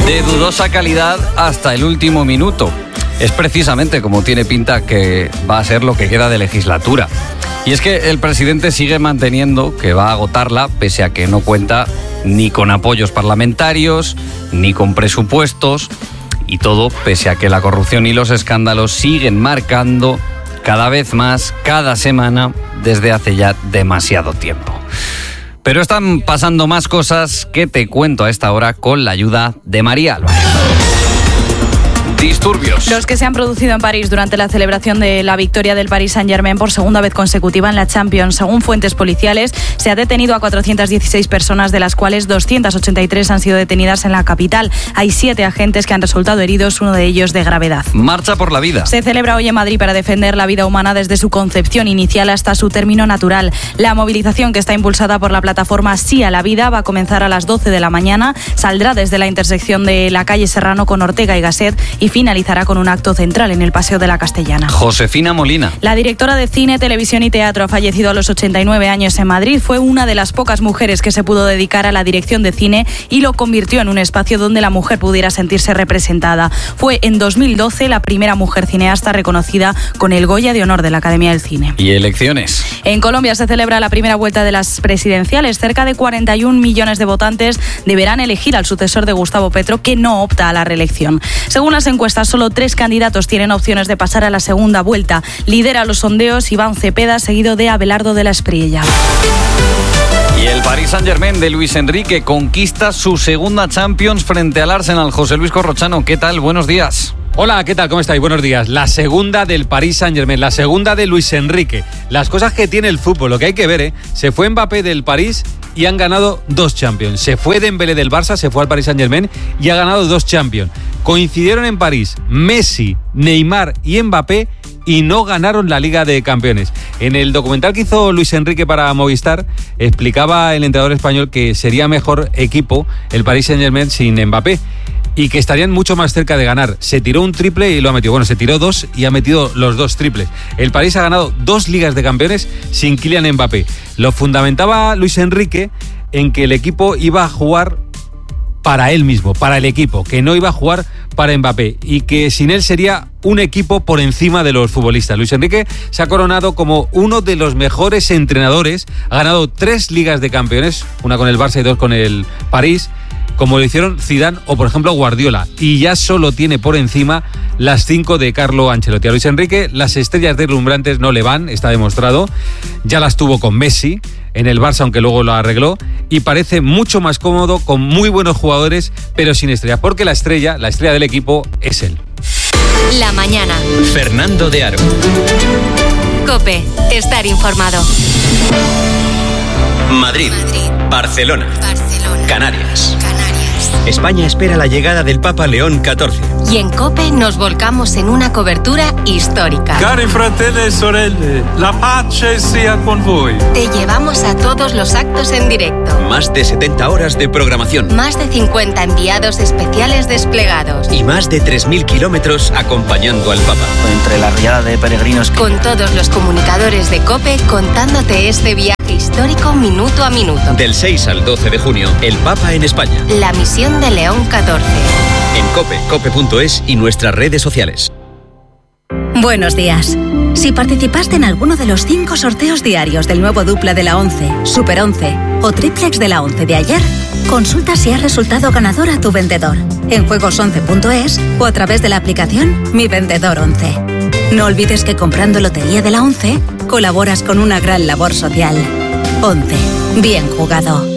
De dudosa calidad hasta el último minuto. Es precisamente como tiene pinta que va a ser lo que queda de legislatura. Y es que el presidente sigue manteniendo que va a agotarla, pese a que no cuenta ni con apoyos parlamentarios, ni con presupuestos, y todo pese a que la corrupción y los escándalos siguen marcando cada vez más, cada semana, desde hace ya demasiado tiempo. Pero están pasando más cosas que te cuento a esta hora con la ayuda de María Álvarez. Disturbios. Los que se han producido en París durante la celebración de la victoria del Paris Saint-Germain por segunda vez consecutiva en la Champions. Según fuentes policiales, se ha detenido a 416 personas, de las cuales 283 han sido detenidas en la capital. Hay 7 agentes que han resultado heridos, uno de ellos de gravedad. Marcha por la vida. Se celebra hoy en Madrid para defender la vida humana desde su concepción inicial hasta su término natural. La movilización, que está impulsada por la plataforma Sí a la Vida, va a comenzar a las 12 de la mañana, saldrá desde la intersección de la calle Serrano con Ortega y Gasset y finalizará con un acto central en el Paseo de la Castellana. Josefina Molina. La directora de cine, televisión y teatro ha fallecido a los 89 años en Madrid. Fue una de las pocas mujeres que se pudo dedicar a la dirección de cine y lo convirtió en un espacio donde la mujer pudiera sentirse representada. Fue en 2012 la primera mujer cineasta reconocida con el Goya de Honor de la Academia del Cine. Y elecciones. En Colombia se celebra la primera vuelta de las presidenciales. Cerca de 41 millones de votantes deberán elegir al sucesor de Gustavo Petro, que no opta a la reelección. Según las encuestas, solo 3 candidatos tienen opciones de pasar a la segunda vuelta. Lidera los sondeos Iván Cepeda, seguido de Abelardo de la Espriella. Y el Paris Saint-Germain de Luis Enrique conquista su segunda Champions frente al Arsenal. José Luis Corrochano, ¿qué tal? Buenos días. Hola, ¿qué tal? ¿Cómo estáis? Buenos días. La segunda del Paris Saint-Germain, la segunda de Luis Enrique. Las cosas que tiene el fútbol, lo que hay que ver, Se fue Mbappé del París y han ganado 2 Champions. Se fue Dembélé del Barça, se fue al Paris Saint-Germain y ha ganado 2 Champions. Coincidieron en París Messi, Neymar y Mbappé y no ganaron la Liga de Campeones. En el documental que hizo Luis Enrique para Movistar, explicaba el entrenador español que sería mejor equipo el Paris Saint-Germain sin Mbappé y que estarían mucho más cerca de ganar. Se tiró un triple y lo ha metido. Bueno, se tiró 2 y ha metido los 2 triples. El París ha ganado 2 Ligas de Campeones sin Kylian Mbappé. Lo fundamentaba Luis Enrique en que el equipo iba a jugar para él mismo, para el equipo, que no iba a jugar para Mbappé y que sin él sería un equipo por encima de los futbolistas. Luis Enrique se ha coronado como uno de los mejores entrenadores, ha ganado 3 Ligas de Campeones, una con el Barça y 2 con el París, como lo hicieron Zidane o, por ejemplo, Guardiola, y ya solo tiene por encima las 5 de Carlo Ancelotti. A Luis Enrique las estrellas deslumbrantes no le van, está demostrado, ya las tuvo con Messi en el Barça, aunque luego lo arregló, y parece mucho más cómodo con muy buenos jugadores, pero sin estrella, porque la estrella del equipo es él. La mañana. Fernando de Aro. COPE. Estar informado. Madrid. Barcelona. Canarias. España espera la llegada del Papa León XIV. Y en COPE nos volcamos en una cobertura histórica. Cari fratelli e sorelle, la pace sia con voi. Te llevamos a todos los actos en directo. Más de 70 horas de programación. Más de 50 enviados especiales desplegados. Y más de 3.000 kilómetros acompañando al Papa. Entre la riada de peregrinos. Con todos los comunicadores de COPE contándote este viaje histórico minuto a minuto. Del 6 al 12 de junio, el Papa en España. La misión de León XIV. En COPE, cope.es y nuestras redes sociales. Buenos días. Si participaste en alguno de los 5 sorteos diarios del nuevo dupla de la 11, Super 11 o triplex de la 11 de ayer, consulta si has resultado ganador a tu vendedor en juegos11.es o a través de la aplicación Mi Vendedor 11. No olvides que comprando Lotería de la 11 colaboras con una gran labor social. 11. Bien jugado.